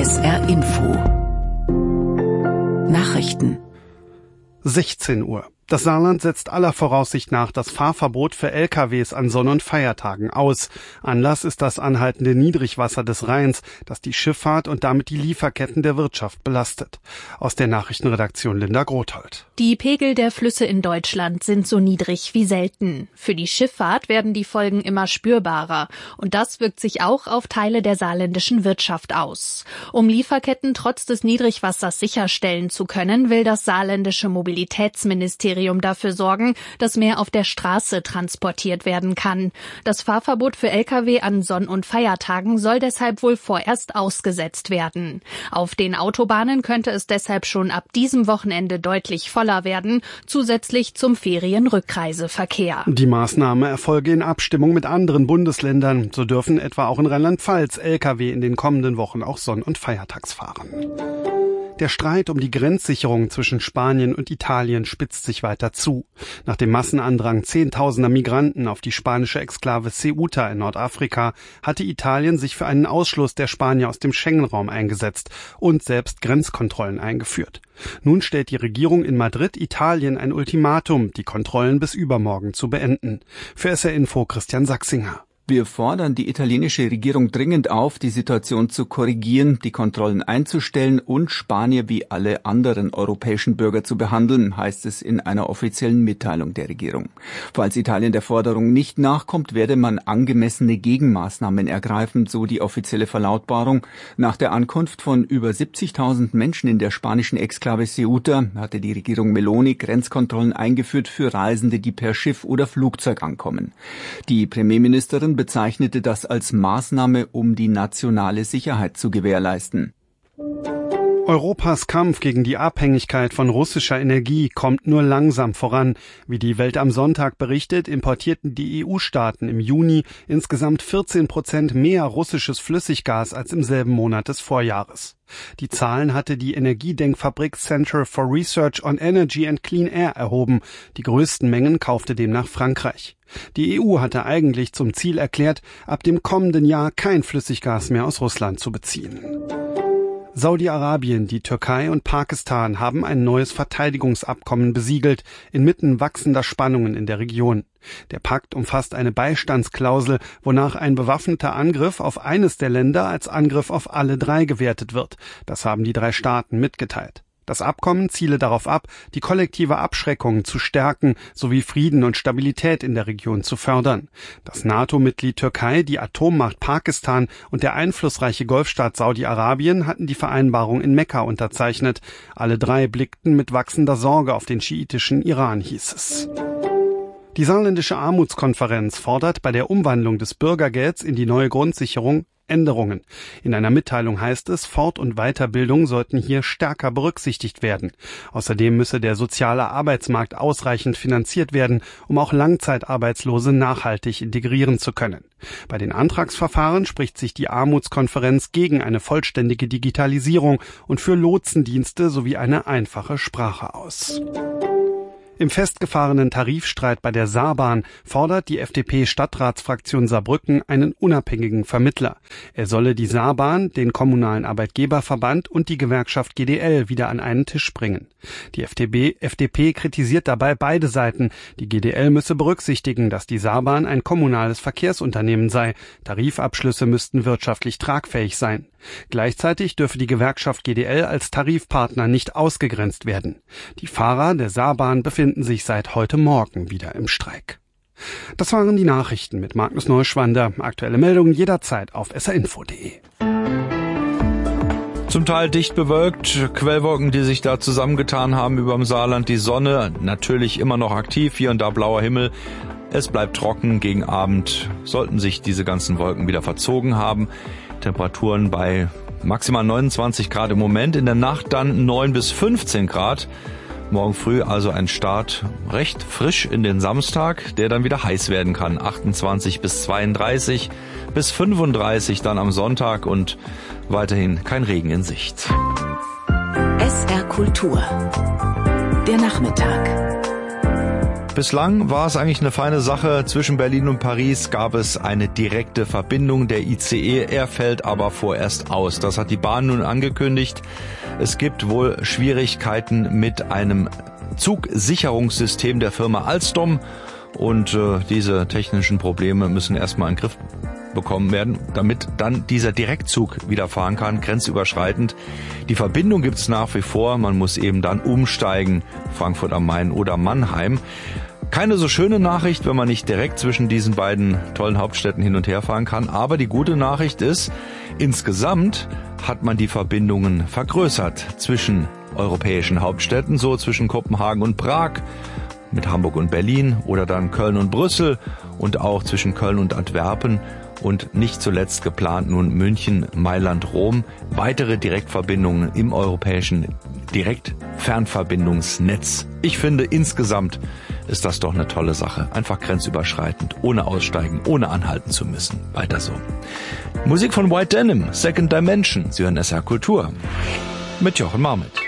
SR Info Nachrichten 16 Uhr. Das Saarland setzt aller Voraussicht nach das Fahrverbot für LKWs an Sonn- und Feiertagen aus. Anlass ist das anhaltende Niedrigwasser des Rheins, das die Schifffahrt und damit die Lieferketten der Wirtschaft belastet. Aus der Nachrichtenredaktion Linda Grothold. Die Pegel der Flüsse in Deutschland sind so niedrig wie selten. Für die Schifffahrt werden die Folgen immer spürbarer. Und das wirkt sich auch auf Teile der saarländischen Wirtschaft aus. Um Lieferketten trotz des Niedrigwassers sicherstellen zu können, will das saarländische Mobilitätsministerium dafür sorgen, dass mehr auf der Straße transportiert werden kann. Das Fahrverbot für Lkw an Sonn- und Feiertagen soll deshalb wohl vorerst ausgesetzt werden. Auf den Autobahnen könnte es deshalb schon ab diesem Wochenende deutlich voller werden, zusätzlich zum Ferienrückreiseverkehr. Die Maßnahme erfolge in Abstimmung mit anderen Bundesländern. So dürfen etwa auch in Rheinland-Pfalz Lkw in den kommenden Wochen auch Sonn- und Feiertags fahren. Der Streit um die Grenzsicherung zwischen Spanien und Italien spitzt sich weiter zu. Nach dem Massenandrang Zehntausender Migranten auf die spanische Exklave Ceuta in Nordafrika hatte Italien sich für einen Ausschluss der Spanier aus dem Schengen-Raum eingesetzt und selbst Grenzkontrollen eingeführt. Nun stellt die Regierung in Madrid Italien ein Ultimatum, die Kontrollen bis übermorgen zu beenden. Für SR Info Christian Sachsinger. Wir fordern die italienische Regierung dringend auf, die Situation zu korrigieren, die Kontrollen einzustellen und Spanier wie alle anderen europäischen Bürger zu behandeln, heißt es in einer offiziellen Mitteilung der Regierung. Falls Italien der Forderung nicht nachkommt, werde man angemessene Gegenmaßnahmen ergreifen, so die offizielle Verlautbarung. Nach der Ankunft von über 70.000 Menschen in der spanischen Exklave Ceuta hatte die Regierung Meloni Grenzkontrollen eingeführt für Reisende, die per Schiff oder Flugzeug ankommen. Die Premierministerin bezeichnete das als Maßnahme, um die nationale Sicherheit zu gewährleisten. Europas Kampf gegen die Abhängigkeit von russischer Energie kommt nur langsam voran. Wie die Welt am Sonntag berichtet, importierten die EU-Staaten im Juni insgesamt 14% mehr russisches Flüssiggas als im selben Monat des Vorjahres. Die Zahlen hatte die Energiedenkfabrik Center for Research on Energy and Clean Air erhoben. Die größten Mengen kaufte demnach Frankreich. Die EU hatte eigentlich zum Ziel erklärt, ab dem kommenden Jahr kein Flüssiggas mehr aus Russland zu beziehen. Saudi-Arabien, die Türkei und Pakistan haben ein neues Verteidigungsabkommen besiegelt, inmitten wachsender Spannungen in der Region. Der Pakt umfasst eine Beistandsklausel, wonach ein bewaffneter Angriff auf eines der Länder als Angriff auf alle drei gewertet wird. Das haben die drei Staaten mitgeteilt. Das Abkommen ziele darauf ab, die kollektive Abschreckung zu stärken sowie Frieden und Stabilität in der Region zu fördern. Das NATO-Mitglied Türkei, die Atommacht Pakistan und der einflussreiche Golfstaat Saudi-Arabien hatten die Vereinbarung in Mekka unterzeichnet. Alle drei blickten mit wachsender Sorge auf den schiitischen Iran, hieß es. Die saarländische Armutskonferenz fordert bei der Umwandlung des Bürgergelds in die neue Grundsicherung Änderungen. In einer Mitteilung heißt es, Fort- und Weiterbildung sollten hier stärker berücksichtigt werden. Außerdem müsse der soziale Arbeitsmarkt ausreichend finanziert werden, um auch Langzeitarbeitslose nachhaltig integrieren zu können. Bei den Antragsverfahren spricht sich die Armutskonferenz gegen eine vollständige Digitalisierung und für Lotsendienste sowie eine einfache Sprache aus. Im festgefahrenen Tarifstreit bei der Saarbahn fordert die FDP-Stadtratsfraktion Saarbrücken einen unabhängigen Vermittler. Er solle die Saarbahn, den kommunalen Arbeitgeberverband und die Gewerkschaft GDL wieder an einen Tisch bringen. Die FDP kritisiert dabei beide Seiten. Die GDL müsse berücksichtigen, dass die Saarbahn ein kommunales Verkehrsunternehmen sei. Tarifabschlüsse müssten wirtschaftlich tragfähig sein. Gleichzeitig dürfe die Gewerkschaft GDL als Tarifpartner nicht ausgegrenzt werden. Die Fahrer der Saarbahn befinden sich seit heute Morgen wieder im Streik. Das waren die Nachrichten mit Magnus Neuschwander. Aktuelle Meldungen jederzeit auf srinfo.de. Zum Teil dicht bewölkt, Quellwolken, die sich da zusammengetan haben über dem Saarland. Die Sonne natürlich immer noch aktiv, hier und da blauer Himmel. Es bleibt trocken, gegen Abend sollten sich diese ganzen Wolken wieder verzogen haben. Temperaturen bei maximal 29 Grad im Moment, in der Nacht dann 9 bis 15 Grad. Morgen früh also ein Start recht frisch in den Samstag, der dann wieder heiß werden kann. 28 bis 32 bis 35 dann am Sonntag und weiterhin kein Regen in Sicht. SR Kultur. Der Nachmittag. bislang war es eigentlich eine feine Sache. Zwischen Berlin und Paris gab es eine direkte Verbindung. Der ICE, er fällt aber vorerst aus. Das hat die Bahn nun angekündigt. Es gibt wohl Schwierigkeiten mit einem Zugsicherungssystem der Firma Alstom. Und diese technischen Probleme müssen erstmal in den Griff bekommen werden, damit dann dieser Direktzug wieder fahren kann, grenzüberschreitend. Die Verbindung gibt es nach wie vor, man muss eben dann umsteigen, Frankfurt am Main oder Mannheim. Keine so schöne Nachricht, wenn man nicht direkt zwischen diesen beiden tollen Hauptstädten hin und her fahren kann, aber die gute Nachricht ist, insgesamt hat man die Verbindungen vergrößert zwischen europäischen Hauptstädten, so zwischen Kopenhagen und Prag, mit Hamburg und Berlin oder dann Köln und Brüssel und auch zwischen Köln und Antwerpen und nicht zuletzt geplant nun München, Mailand, Rom. Weitere Direktverbindungen im europäischen Direktfernverbindungsnetz. Ich finde, insgesamt ist das doch eine tolle Sache. Einfach grenzüberschreitend, ohne aussteigen, ohne anhalten zu müssen. Weiter so. Musik von White Denim, Second Dimension. Sie hören SR Kultur mit Jochen Marmit.